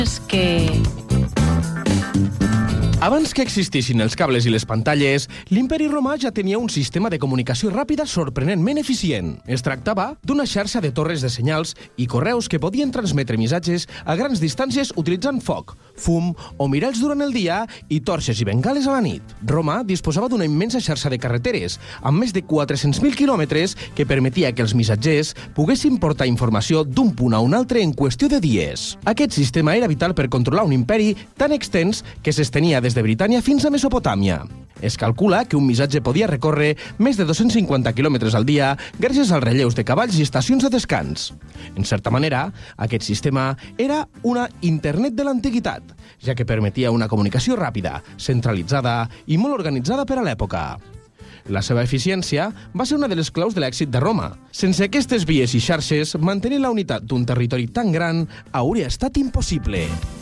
Abans que existissin els cables i les pantalles, l'Imperi Romà ja tenia un sistema de comunicació ràpida sorprenentment eficient. Es tractava d'una xarxa de torres de senyals i correus que podien transmetre missatges a grans distàncies utilitzant foc, fum o miralls durant el dia i torxes i bengales a la nit. Roma disposava d'una immensa xarxa de carreteres, amb més de 400.000 quilòmetres que permetia que els missatgers poguessin portar informació d'un punt a un altre en qüestió de dies. Aquest sistema era vital per controlar un imperi tan extens que s'estenia des de Britània fins a Mesopotàmia. Es calcula que un missatge podia recórrer més de 250 quilòmetres al dia gràcies als relleus de cavalls i estacions de descans. En certa manera, aquest sistema era una internet de l'antiguitat, ja que permetia una comunicació ràpida, centralitzada i molt organitzada per a l'època. La seva eficiència va ser una de les claus de l'èxit de Roma. Sense aquestes vies i xarxes, mantenir la unitat d'un territori tan gran hauria estat impossible.